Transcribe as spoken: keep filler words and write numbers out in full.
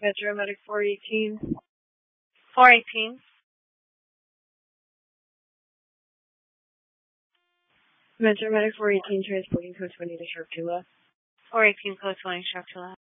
Metro Medic four eighteen. four eighteen. Metro Medic four eighteen transporting code twenty to Sharptula. four eighteen code twenty, Sharptula.